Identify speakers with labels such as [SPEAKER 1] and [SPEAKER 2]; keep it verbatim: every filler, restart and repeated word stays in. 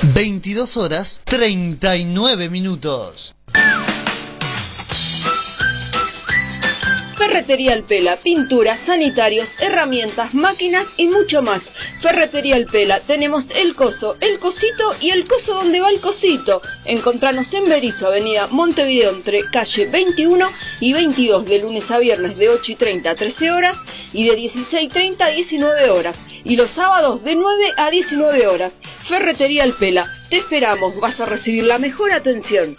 [SPEAKER 1] veintidós horas treinta y nueve minutos.
[SPEAKER 2] Ferretería El Pela, pinturas, sanitarios, herramientas, máquinas y mucho más. Ferretería El Pela, tenemos el coso, el cosito y el coso donde va el cosito. Encontranos en Berisso, avenida Montevideo, entre calle veintiuno y veintidós, de lunes a viernes de ocho y treinta a trece horas y de dieciséis y treinta a diecinueve horas. Y los sábados de nueve a diecinueve horas. Ferretería El Pela, te esperamos, vas a recibir la mejor atención.